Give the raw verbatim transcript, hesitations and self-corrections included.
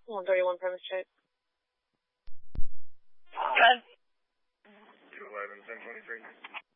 one thirty-one Premise Chase. Good. two eleven, ten twenty-three.